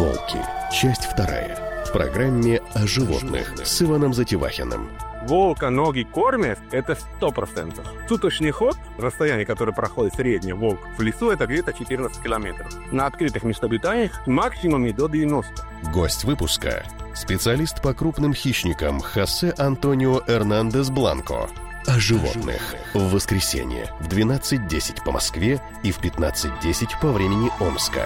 Волки. Часть 2. В программе о животных с Иваном Затевахиным. Волка ноги кормят, это 100%. Суточный ход, расстояние, которое проходит средний волк в лесу, это где-то 14 километров. На открытых местообитаниях максимум до 90. Гость выпуска – специалист по крупным хищникам Хосе Антонио Эрнандес Бланко. О животных. В воскресенье в 12:10 по Москве и в 15:10 по времени Омска.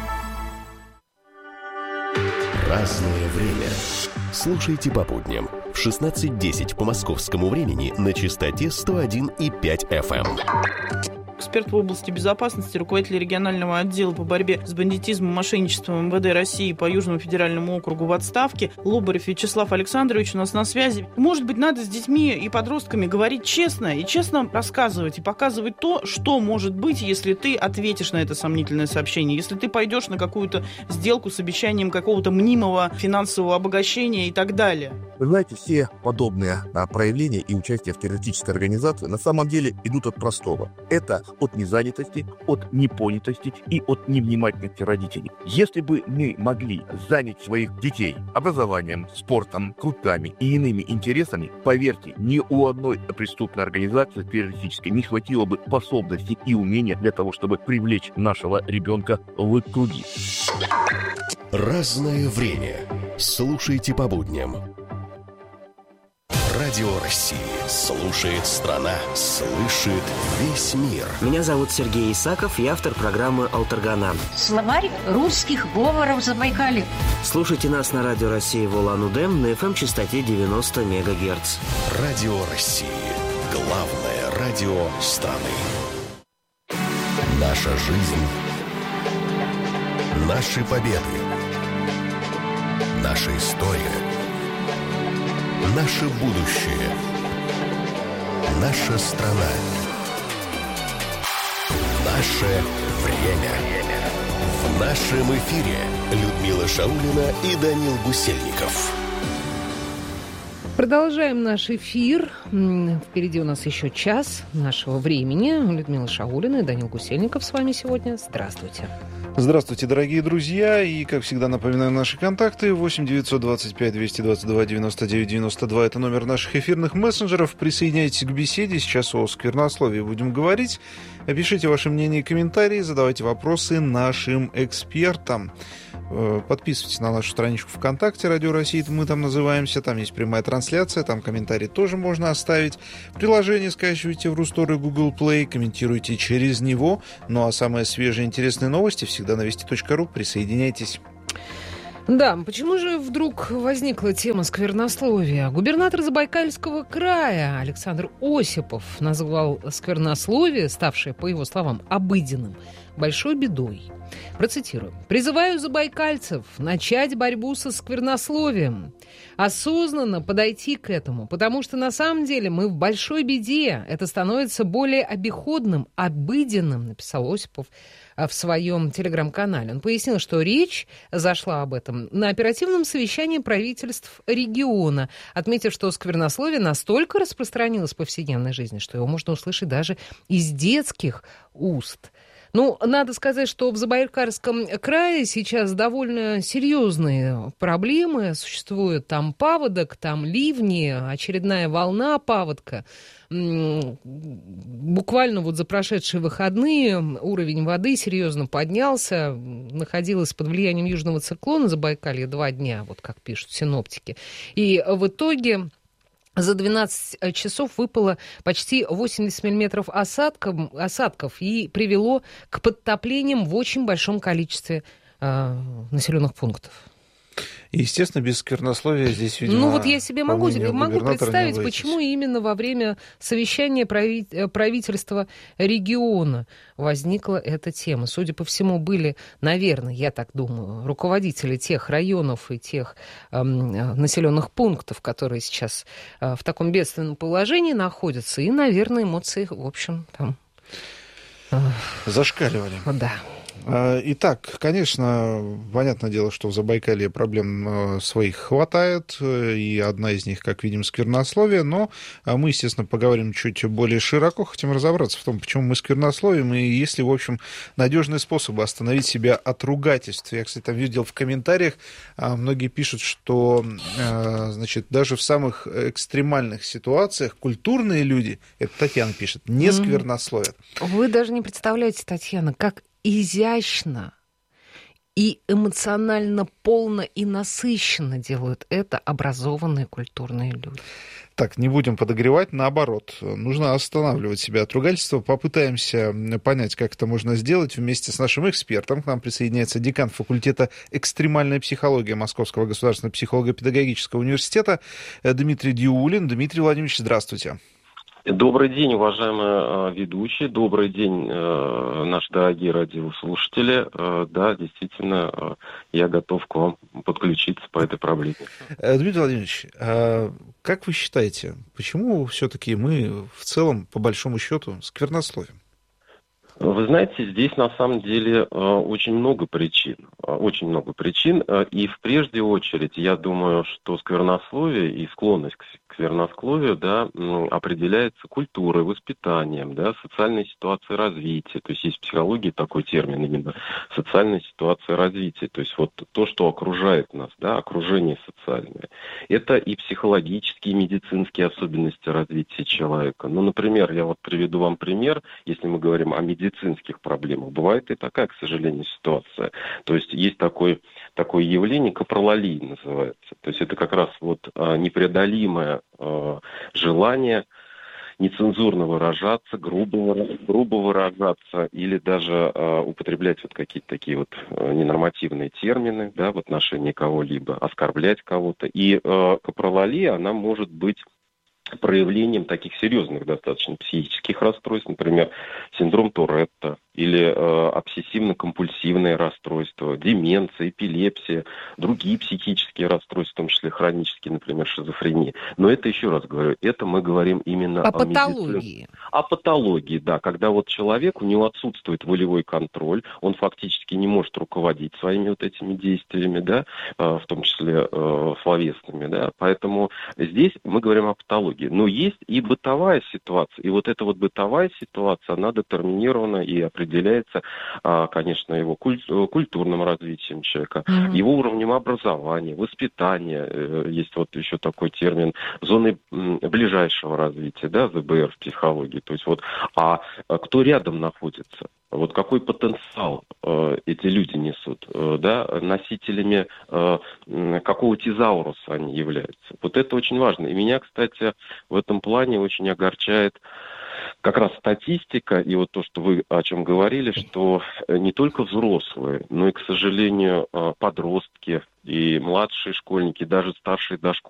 Разное время. Слушайте по будням в 16:10 по московскому времени на частоте 101,5 FM. Эксперт в области безопасности, руководитель регионального отдела по борьбе с бандитизмом и мошенничеством МВД России по Южному федеральному округу в отставке Лобарев Вячеслав Александрович у нас на связи. Может быть, надо с детьми и подростками говорить честно и честно рассказывать и показывать то, что может быть, если ты ответишь на это сомнительное сообщение, если ты пойдешь на какую-то сделку с обещанием какого-то мнимого финансового обогащения и так далее. Вы знаете, все подобные проявления и участие в террористической организации на самом деле идут от простого. Это от незанятости, от непонятости и от невнимательности родителей. Если бы мы могли занять своих детей образованием, спортом, кружками и иными интересами, поверьте, ни у одной преступной организации террористической не хватило бы способностей и умения для того, чтобы привлечь нашего ребенка в круги. Разное время. Слушайте по будням. Радио России. Слушает страна. Слышит весь мир. Меня зовут Сергей Исаков, я автор программы «Алтаргана». Словарь русских говоров Забайкалья. Слушайте нас на Радио России в Улан-Удэ на FM-частоте 90 МГц. Радио России. Главное радио страны. Наша жизнь. Наши победы. Наша история. Наше будущее. Наша страна. Наше время. В нашем эфире Людмила Шаулина и Данил Гусельников. Продолжаем наш эфир. Впереди у нас еще час нашего времени. Людмила Шаулина и Данил Гусельников с вами сегодня. Здравствуйте. Здравствуйте, дорогие друзья. И, как всегда, напоминаю наши контакты. 8 925 222 99 92. Это номер наших эфирных мессенджеров. Присоединяйтесь к беседе. Сейчас о сквернословии будем говорить. Пишите ваше мнение и комментарии. Задавайте вопросы нашим экспертам. Подписывайтесь на нашу страничку ВКонтакте «Радио России», мы там называемся, там есть прямая трансляция, там комментарии тоже можно оставить. Приложение скачивайте в Рустор и Google Play, комментируйте через него. Ну а самые свежие интересные новости всегда на вести.ру. Присоединяйтесь. Да, почему же вдруг возникла тема сквернословия? Губернатор Забайкальского края Александр Осипов назвал сквернословие, ставшее, по его словам, обыденным, большой бедой. Процитирую. «Призываю забайкальцев начать борьбу со сквернословием, осознанно подойти к этому, потому что на самом деле мы в большой беде. Это становится более обиходным, обыденным», написал Осипов в своем телеграм-канале. Он пояснил, что речь зашла об этом на оперативном совещании правительств региона, отметив, что сквернословие настолько распространилось в повседневной жизни, что его можно услышать даже из детских уст. Ну, надо сказать, что в Забайкальском крае сейчас довольно серьезные проблемы существуют. Там паводок, там ливни, очередная волна паводка. Буквально вот за прошедшие выходные уровень воды серьезно поднялся. Находилась под влиянием южного циклона Забайкалье 2 дня, вот как пишут синоптики. И в итоге за 12 часов выпало почти 80 миллиметров осадков и привело к подтоплениям в очень большом количестве населенных пунктов. Естественно, без сквернословия здесь, видимо... Ну вот я себе могу представить, почему именно во время совещания правительства региона возникла эта тема. Судя по всему, были, наверное, я так думаю, руководители тех районов и тех населенных пунктов, которые сейчас в таком бедственном положении находятся. И, наверное, эмоции, в общем, там... Зашкаливали. Да. Итак, конечно, понятное дело, что в Забайкалье проблем своих хватает, и одна из них, как видим, сквернословие, но мы, естественно, поговорим чуть более широко, хотим разобраться в том, почему мы сквернословим, и есть ли, в общем, надежные способы остановить себя от ругательств. Я, кстати, там видел в комментариях, многие пишут, что, значит, даже в самых экстремальных ситуациях культурные люди, это Татьяна пишет, не сквернословят. Вы даже не представляете, Татьяна, как изящно и эмоционально полно и насыщенно делают это образованные культурные люди. Так, не будем подогревать, наоборот, нужно останавливать себя от ругательства. Попытаемся понять, как это можно сделать вместе с нашим экспертом. К нам присоединяется декан факультета экстремальной психологии Московского государственного психолого-педагогического университета Дмитрий Диулин. Дмитрий Владимирович, здравствуйте. Добрый день, уважаемые ведущие, добрый день, наши дорогие радиослушатели. Да, действительно, я готов к вам подключиться по этой проблеме. Дмитрий Владимирович, как вы считаете, почему все-таки мы в целом, по большому счету, сквернословим? Вы знаете, здесь на самом деле очень много причин. И в прежде очередь, я думаю, что сквернословие и склонность к сквернословию, да, определяется культурой, воспитанием, да, социальной ситуацией развития. То есть есть в психологии такой термин именно социальная ситуация развития. То есть вот то, что окружает нас, да, окружение социальное. Это и психологические, и медицинские особенности развития человека. Ну, например, я вот приведу вам пример, если мы говорим о медицинских проблемах. Бывает и такая, к сожалению, ситуация. То есть есть такое явление, капролалия называется. То есть это как раз вот непреодолимое желание нецензурно выражаться, грубо выражаться или даже употреблять вот какие-то такие вот ненормативные термины, да, в отношении кого-либо, оскорблять кого-то. И капролалия, она может быть проявлением таких серьезных достаточно психических расстройств, например, синдром Туретта или обсессивно-компульсивное расстройство, деменция, эпилепсия, другие психические расстройства, в том числе хронические, например, шизофрения. Но это, еще раз говорю, это мы говорим именно о патологии. О патологии, да, когда вот человек, у него отсутствует волевой контроль, он фактически не может руководить своими вот этими действиями, да, в том числе словесными, да, поэтому здесь мы говорим о патологии. Но есть и бытовая ситуация, и вот эта вот бытовая ситуация, она детерминирована и определяется, конечно, его культурным развитием человека, его уровнем образования, воспитания. Есть вот еще такой термин зоны ближайшего развития, да, ЗБР в психологии. То есть вот, а кто рядом находится? Вот какой потенциал эти люди несут, да, носителями какого тезауруса они являются. Вот это очень важно. И меня, кстати, в этом плане очень огорчает как раз статистика и вот то, что вы о чем говорили, что не только взрослые, но и, к сожалению, подростки и младшие школьники, даже старшие дошкольники,